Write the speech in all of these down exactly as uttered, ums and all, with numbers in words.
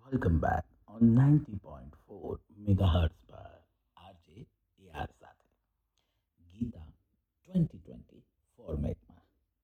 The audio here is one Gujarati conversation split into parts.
Welcome back on ninety point four megahertz પર આરજે એઆર સાથે ગીતા ટ્વેન્ટી ટ્વેન્ટી ફોર્મેટમાં.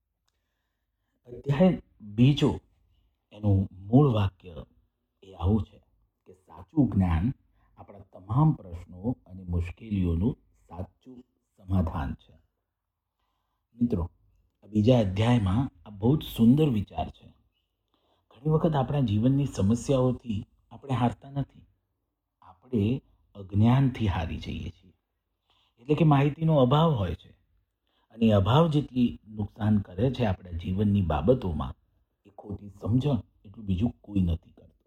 અધ્યાય બીજો, એનું મૂળ વાક્ય એ આવું છે કે સાચું જ્ઞાન આપણા તમામ પ્રશ્નો અને મુશ્કેલીઓનું સાચું સમાધાન છે. મિત્રો, આ બીજા અધ્યાયમાં આ બહુ જ સુંદર વિચાર છે. ઘણી વખત આપણા જીવનની સમસ્યાઓથી આપણે હારતા નથી, આપણે અજ્ઞાનથી હારી જઈએ છીએ. એટલે કે માહિતીનો અભાવ હોય છે, અને એ અભાવ જેટલી નુકસાન કરે છે આપણા જીવનની બાબતોમાં, એ ખોટી સમજણ એટલું બીજું કોઈ નથી કરતું.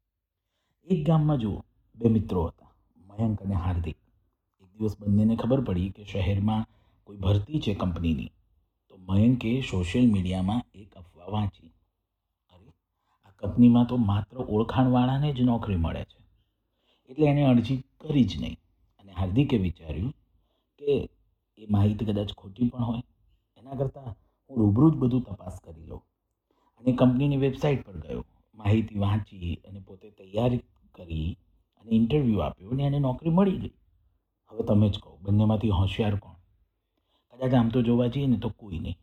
એક ગામમાં જુઓ, બે મિત્રો હતા, મયંક અને હાર્દિક. એક દિવસ બંનેને ખબર પડી કે શહેરમાં કોઈ ભરતી છે કંપનીની. તો મયંકે સોશિયલ મીડિયામાં એક અફવા વાંચી, અરે, આ કંપનીમાં તો માત્ર ઓળખાણવાળાને જ નોકરી મળે છે. એટલે એણે અરજી કરી જ નહીં. અને હાર્દિકે વિચાર્યું કે એ માહિતી કદાચ ખોટી પણ હોય, એના કરતાં હું રૂબરૂ જ બધું તપાસ કરી લઉં. અને કંપનીની વેબસાઇટ પર ગયો, માહિતી વાંચી અને પોતે તૈયારી કરી અને ઇન્ટરવ્યૂ આપ્યો અને એને નોકરી મળી ગઈ. હવે તમે જ કહો, બંનેમાંથી હોશિયાર કોણ? કદાચ આમ તો જોવા જઈએ ને તો કોઈ નહીં.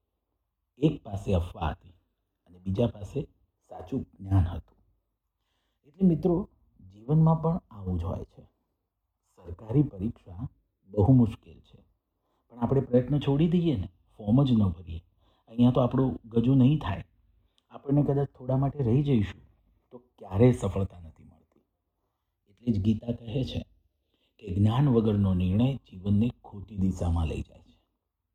એક પાસે અફવા હતી અને બીજા પાસે સાચું જ્ઞાન હતું. એટલે મિત્રો, જીવનમાં પણ આવું જ હોય છે. સરકારી પરીક્ષા બહુ મુશ્કેલ છે, પણ આપણે પ્રયત્ન છોડી દઈએ ને, ફોર્મ જ ન ભરીએ, અહીંયા તો આપણું ગજું નહીં થાય, આપણને કદાચ થોડા માટે રહી જઈશું, તો ક્યારેય સફળતા નથી મળતી. એટલે જ ગીતા કહે છે કે જ્ઞાન વગરનો નિર્ણય જીવનને ખોટી દિશામાં લઈ જાય છે.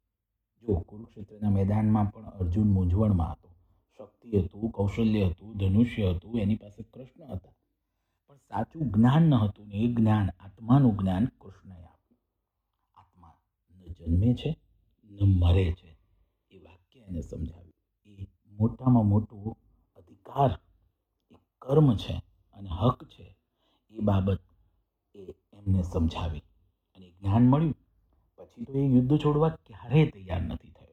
જો કુરુક્ષેત્રના મેદાનમાં પણ અર્જુન મૂંઝવણમાં હતો. શક્તિ હતું, કૌશલ્ય હતું, ધનુષ્ય હતું, એની પાસે કૃષ્ણ હતા, પણ સાચું જ્ઞાન ન હતું. ને એ જ્ઞાન, આત્માનું જ્ઞાન કૃષ્ણએ આપ્યું. આત્મા ન જન્મે છે ન મરે છે, એ વાક્ય એને સમજાવ્યું. એ મોટામાં મોટું અધિકાર, એ કર્મ છે અને હક છે, એ બાબત એ એમને સમજાવી. અને જ્ઞાન મળ્યું પછી તો એ યુદ્ધ છોડવા ક્યારેય તૈયાર નથી થયો.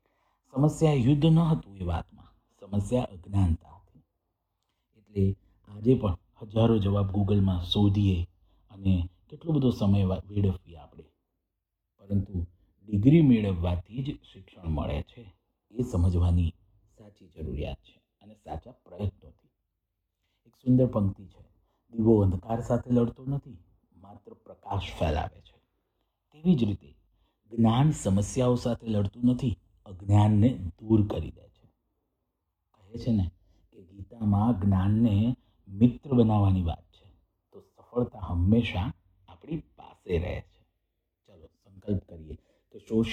સમસ્યા યુદ્ધ ન હતું એ વાતમાં, સમસ્યા અજ્ઞાનતા હતી. એટલે આજે પણ હજારો જવાબ ગૂગલમાં શોધીએ અને કેટલો બધો સમય વેડફીએ આપણે, પરંતુ ડિગ્રી મેળવવાથી જ શિક્ષણ મળે છે, એ સમજવાની સાચી જરૂરિયાત છે, અને સાચા પ્રયત્નોથી. એક સુંદર પંક્તિ છે, દીવો અંધકાર સાથે લડતો નથી, માત્ર પ્રકાશ ફેલાવે છે. તેવી જ રીતે જ્ઞાન સમસ્યાઓ સાથે લડતું નથી, અજ્ઞાનને દૂર કરી દે છે. કહે છે ને કે ગીતામાં જ્ઞાનને મિત્ર બનાવવાની વાત છે, તો સફળતા હંમેશા આપણી પાસે રહે છે. ચલો સંકલ્પ કરીએ કે સોશિયલ